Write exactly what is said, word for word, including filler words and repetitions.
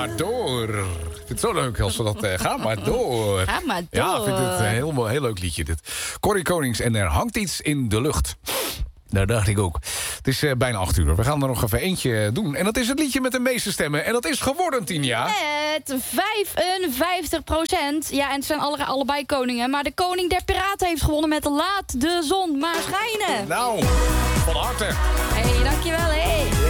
maar door. Ik vind het zo leuk als we dat... Uh, ga maar door. Ga maar door. Ja, ik vind het een heel, heel leuk liedje dit. Corrie Konings en er hangt iets in de lucht. Dat dacht ik ook. Het is uh, bijna acht uur. We gaan er nog even eentje doen. En dat is het liedje met de meeste stemmen. En dat is geworden, Tinja. Met vijfenvijftig procent. Ja, en het zijn alle, allebei koningen. Maar de koning der piraten heeft gewonnen met Laat de zon maar schijnen. Nou, van harte. Hé, hey, dankjewel. Hé. Hey.